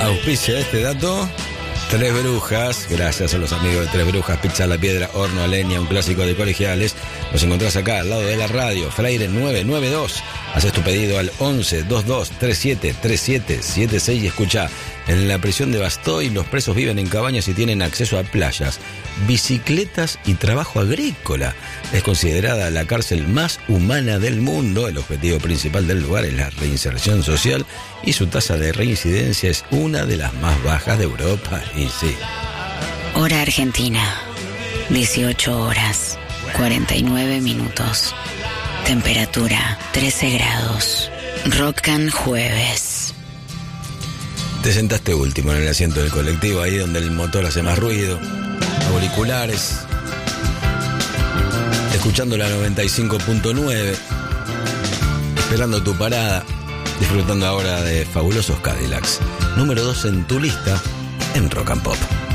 auspicia este dato Tres Brujas. Gracias a los amigos de Tres Brujas, pizza a la piedra, horno a leña, un clásico de colegiales. Nos encontrás acá al lado de la radio, Freire 992. Haces tu pedido al 11 22 37 37 76 y escucha. En la prisión de Bastoy los presos viven en cabañas y tienen acceso a playas, bicicletas y trabajo agrícola. Es considerada la cárcel más humana del mundo. El objetivo principal del lugar es la reinserción social y su tasa de reincidencia es una de las más bajas de Europa. Y sí. Hora Argentina, 18 horas, 49 minutos. Temperatura 13 grados. Rock'n Jueves. Te sentaste último en el asiento del colectivo, ahí donde el motor hace más ruido, auriculares, escuchando la 95.9, esperando tu parada, disfrutando ahora de Fabulosos Cadillacs, número 2 en tu lista en Rock and Pop.